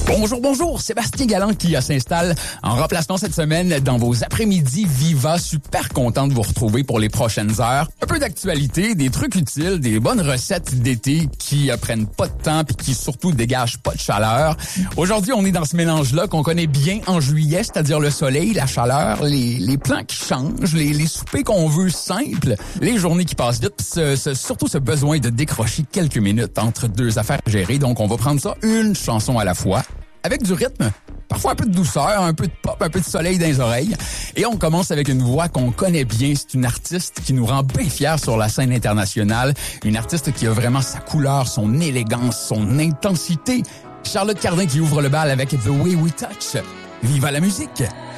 Bonjour, Sébastien Galland qui s'installe en remplacement cette semaine dans vos après-midi Viva. Super content de vous retrouver pour les prochaines heures. Un peu d'actualité, des trucs utiles, des bonnes recettes d'été qui prennent pas de temps puis qui surtout dégagent pas de chaleur. Aujourd'hui, on est dans ce mélange-là qu'on connaît bien en juillet, c'est-à-dire le soleil, la chaleur, les plans qui changent, les soupers qu'on veut simples, les journées qui passent vite, surtout ce besoin de décrocher quelques minutes entre deux affaires gérées. Donc, on va prendre ça une chanson à la fois. Avec du rythme, parfois un peu de douceur, un peu de pop, un peu de soleil dans les oreilles. Et on commence avec une voix qu'on connaît bien. C'est une artiste qui nous rend bien fiers sur la scène internationale. Une artiste qui a vraiment sa couleur, son élégance, son intensité. Charlotte Cardin qui ouvre le bal avec The Way We Touch. Viva la musique!